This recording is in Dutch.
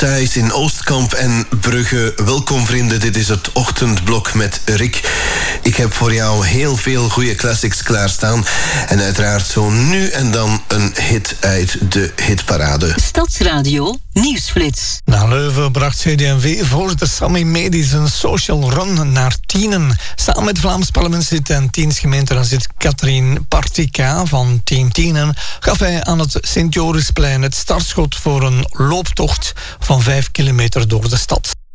thuis in Oostkamp en Brugge. Welkom vrienden, dit is het ochtendblok met Rick. Ik heb voor jou heel veel goede classics klaarstaan. En uiteraard zo nu en dan een hit uit de hitparade. Stadsradio Nieuwsflits. Na Leuven bracht CD&V-voorzitter Sammy Medi zijn social run naar Tienen. Samen met Vlaams parlementslid en Tiens gemeenteraadslid Katrien Partika van Team Tienen gaf hij aan het Sint-Jorisplein het startschot voor een looptocht van 5 kilometer door de stad.